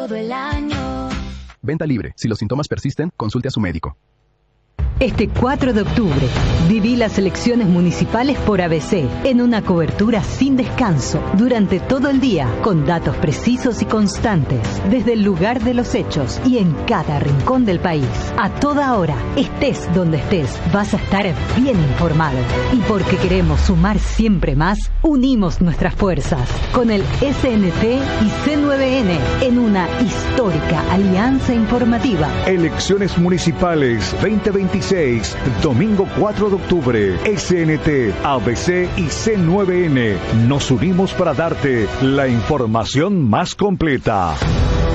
todo el año. Venta libre. Si los síntomas persisten, consulte a su médico. Este 4 de octubre, viví las elecciones municipales por ABC, en una cobertura sin descanso, durante todo el día, con datos precisos y constantes, desde el lugar de los hechos y en cada rincón del país. A toda hora, estés donde estés, vas a estar bien informado. Y porque queremos sumar siempre más, unimos nuestras fuerzas con el SNT y C9N en una histórica alianza informativa. Elecciones Municipales 2026, domingo 4 de octubre. SNT, ABC y C9N. Nos unimos para darte la información más completa.